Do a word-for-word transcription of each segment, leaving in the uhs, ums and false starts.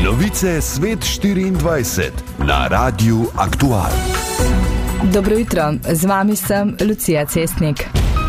Novice Svet štiriindvajset na Radiu Aktual. Dobro jutro, z vami sem Lucija Cestnik.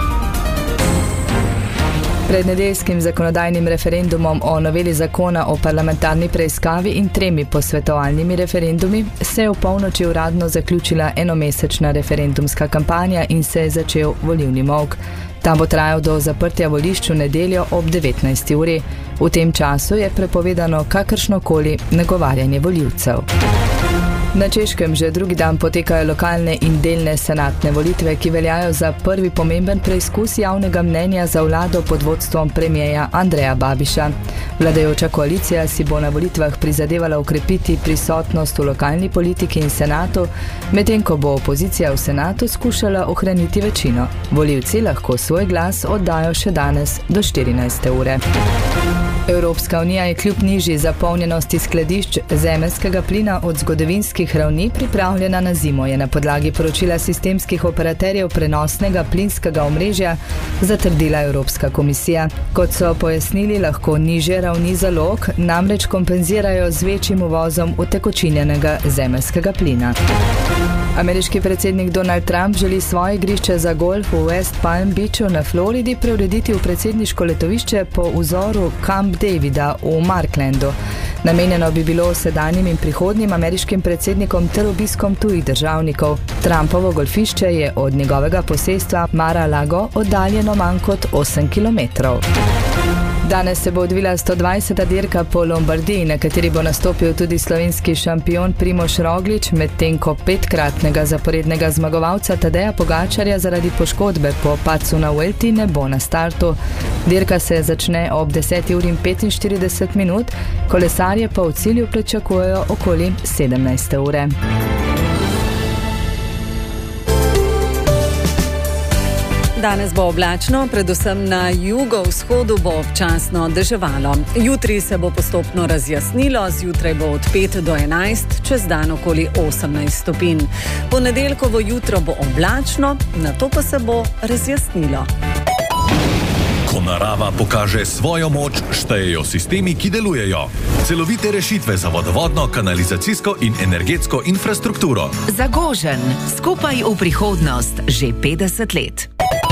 Pred nedeljskim zakonodajnim referendumom o noveli zakona o parlamentarni preiskavi in tremi posvetovalnimi referendumi se je v polnoči uradno zaključila enomesečna referendumska kampanja in se je začel volilni molk. Ta bo trajal do zaprtja volišč v nedeljo ob devetnajsti uri. V tem času je prepovedano kakršnokoli nagovarjanje volivcev. Na Češkem že drugi dan potekajo lokalne in delne senatne volitve, ki veljajo za prvi pomemben preizkus javnega mnenja za vlado pod vodstvom premierja Andreja Babiša. Vladajoča koalicija si bo na volitvah prizadevala ukrepiti prisotnost v lokalni politiki in senatu, medtem ko bo opozicija v senatu skušala ohraniti večino. Volivci lahko svoj glas oddajo še danes do štirinajste ure. Evropska unija je kljub nižji zapolnjenosti skladišč zemeljskega plina od zgodovinskih ravni pripravljena na zimo, je na podlagi poročila sistemskih operaterjev prenosnega plinskega omrežja zatrdila Evropska komisija. Kot so pojasnili, lahko nižje ravni zalog namreč kompenzirajo z večjim uvozom utekočinjenega zemeljskega plina. Ameriški predsednik Donald Trump želi svoje igrišče za golf v West Palm Beachu na Floridi preurediti v predsedniško letovišče po vzoru Camp Davida v Marklandu. Namenjeno bi bilo sedanjim in prihodnjim ameriškim predsednikom ter obiskom tujih državnikov. Trumpovo golfišče je od njegovega posestva Mar-a-Lago oddaljeno manj kot osem kilometrov. Danes se bo odvila sto dvajseta dirka po Lombardiji, na kateri bo nastopil tudi slovenski šampion Primož Roglič, medtem ko petkratnega zaporednega zmagovalca Tadeja Pogačarja zaradi poškodbe po padcu na Vuelti ne bo na startu. Dirka se začne ob deseti uri in petinštirideset minut, kolesarje pa v cilju pričakujejo okoli sedemnajste ure. Danes bo oblačno, predvsem na jugovzhodu bo občasno deževalo. Jutri se bo postopno razjasnilo, zjutraj bo od pet do enajst, čez dan okoli osemnajst stopinj. Ponedeljkovo jutro bo oblačno, nato pa se bo razjasnilo. Ko narava pokaže svojo moč, štejejo sistemi, ki delujejo. Celovite rešitve za vodovodno, kanalizacijsko in energetsko infrastrukturo. Zagožen, skupaj v prihodnost, že petdeset let.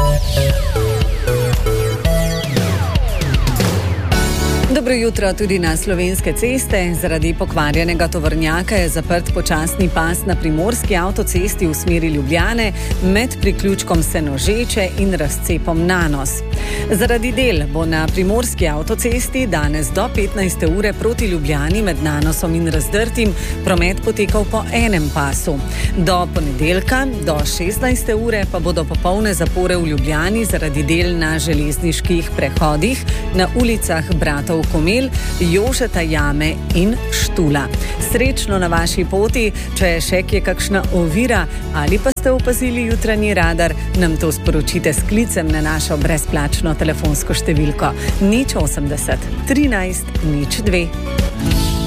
Dobro jutro tudi na Slovenske ceste. Zaradi pokvarjenega tovornjaka je zaprt počasni pas na primorski avtocesti v smeri Ljubljane med priključkom Senožeče in razcepom Nanos. Zaradi del bo na primorski avtocesti danes do petnajste ure proti Ljubljani med Nanosom in Razdrtim promet potekal po enem pasu. Do ponedeljka do šestnajste ure pa bodo popolne zapore v Ljubljani zaradi del na železniških prehodih na ulicah Bratov Komel, Jožeta Jame in Štula. Srečno na vaši poti, če še kje kakšna ovira ali pa ste opazili jutranji radar, nam to sporočite s klicem na našo brezplačno telefonsko številko nič osemdeset trinajst nič dve.